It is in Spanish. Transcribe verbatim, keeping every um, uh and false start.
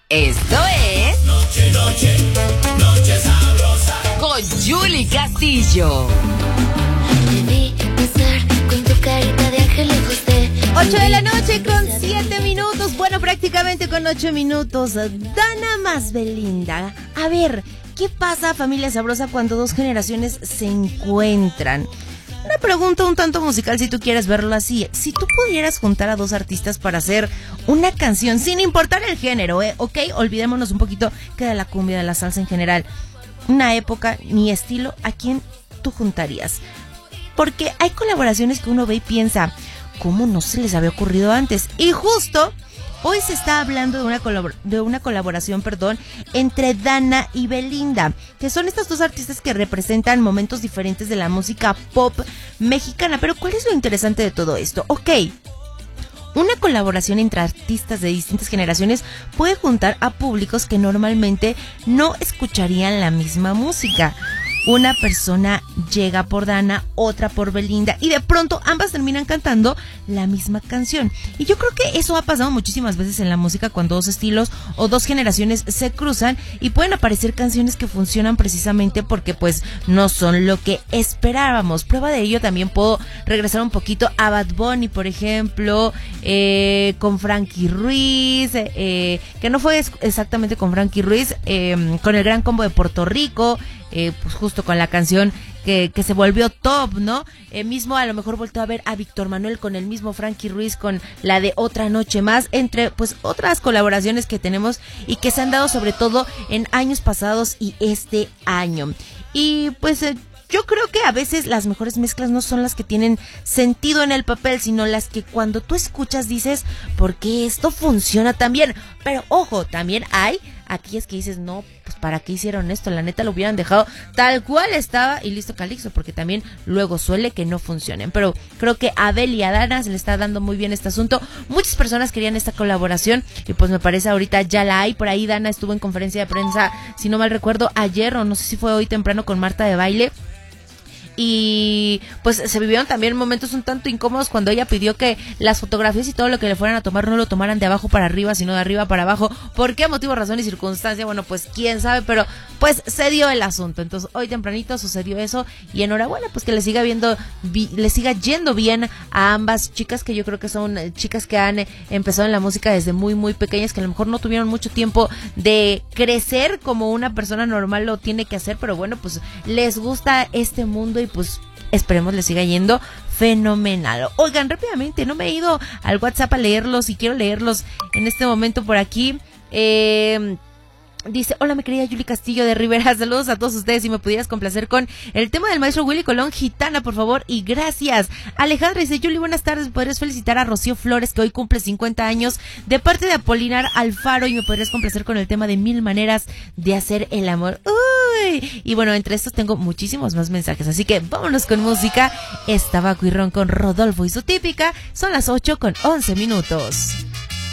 Esto es Noche, noche, noche sabrosa con Yuli Castillo. Te vi pasar con tu carita de ángel lejos de... ocho de la noche con siete minutos. Bueno, prácticamente con ocho minutos. Dana más Belinda. A ver, ¿qué pasa, familia sabrosa, cuando dos generaciones se encuentran? Una pregunta un tanto musical, si tú quieres verlo así. Si tú pudieras juntar a dos artistas para hacer una canción, sin importar el género, ¿eh? Ok, olvidémonos un poquito que de la cumbia, de la salsa en general. Una época ni estilo, ¿a quién tú juntarías? Porque hay colaboraciones que uno ve y piensa, ¿cómo no se les había ocurrido antes? Y justo hoy se está hablando de una, colabor- de una colaboración, perdón, entre Dana y Belinda, que son estas dos artistas que representan momentos diferentes de la música pop mexicana. Pero ¿cuál es lo interesante de todo esto? Ok, una colaboración entre artistas de distintas generaciones puede juntar a públicos que normalmente no escucharían la misma música. Una persona llega por Dana, otra por Belinda, y de pronto ambas terminan cantando la misma canción. Y yo creo que eso ha pasado muchísimas veces en la música, cuando dos estilos o dos generaciones se cruzan y pueden aparecer canciones que funcionan precisamente porque pues no son lo que esperábamos. Prueba de ello, también puedo regresar un poquito a Bad Bunny, por ejemplo, eh, con Frankie Ruiz, eh, que no fue exactamente con Frankie Ruiz, eh, con el Gran Combo de Puerto Rico. Eh, pues justo con la canción que, que se volvió top, ¿no? Eh, mismo a lo mejor volteó a ver a Víctor Manuel con el mismo Frankie Ruiz, con la de Otra Noche Más, entre pues otras colaboraciones que tenemos y que se han dado sobre todo en años pasados y este año. Y pues eh, yo creo que a veces las mejores mezclas no son las que tienen sentido en el papel, sino las que cuando tú escuchas dices, ¿por qué esto funciona tan bien? Pero ojo, también hay aquellas que dices, no, pues ¿para qué hicieron esto? La neta lo hubieran dejado tal cual estaba y listo calixto, porque también luego suele que no funcionen. Pero creo que a Abel y a Dana se le está dando muy bien este asunto. Muchas personas querían esta colaboración y pues me parece ahorita ya la hay. Por ahí Dana estuvo en conferencia de prensa, si no mal recuerdo, ayer o no sé si fue hoy temprano, con Marta de Baile. Y pues se vivieron también momentos un tanto incómodos cuando ella pidió que las fotografías y todo lo que le fueran a tomar no lo tomaran de abajo para arriba, sino de arriba para abajo. ¿Por qué motivo, razón y circunstancia? Bueno, pues quién sabe, pero pues se dio el asunto. Entonces hoy tempranito sucedió eso y enhorabuena, pues que le siga viendo, vi, le siga yendo bien a ambas chicas, que yo creo que son chicas que han empezado en la música desde muy muy pequeñas, que a lo mejor no tuvieron mucho tiempo de crecer como una persona normal lo tiene que hacer, pero bueno, pues les gusta este mundo y pues esperemos les siga yendo fenomenal. Oigan, rápidamente, no me he ido al WhatsApp a leerlos y quiero leerlos en este momento por aquí. Eh... Dice, hola mi querida Yuli Castillo de Rivera, saludos a todos ustedes, si me pudieras complacer con el tema del maestro Willy Colón, Gitana, por favor, y gracias. Alejandra dice, Yuli, buenas tardes, podrías felicitar a Rocío Flores, que hoy cumple cincuenta años, de parte de Apolinar Alfaro, y me podrías complacer con el tema de Mil Maneras de Hacer el Amor. Uy, y bueno, entre estos tengo muchísimos más mensajes, así que vámonos con música. Esta Baco y Ron con Rodolfo y su típica, son las ocho con once minutos.